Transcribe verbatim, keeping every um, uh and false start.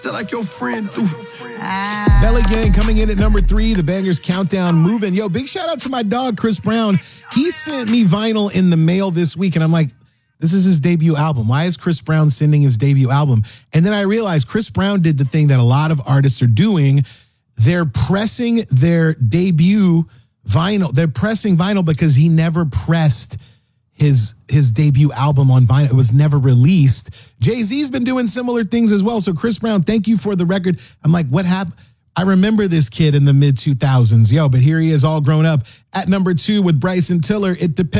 like your friend do. Ah. Belly Gang coming in at number three. The Bangers Countdown moving. Yo, big shout out to my dog, Chris Brown. He sent me vinyl in the mail this week, and I'm like, this is his debut album. Why is Chris Brown sending his debut album? And then I realized Chris Brown did the thing that a lot of artists are doing. They're pressing their debut vinyl. They're pressing vinyl because he never pressed his his debut album on vinyl. It was never released. Jay-Z's been doing similar things as well. So Chris Brown, thank you for the record. I'm like, what happened? I remember this kid in the mid two thousands. Yo, but here he is all grown up at number two with Bryson Tiller. It depends.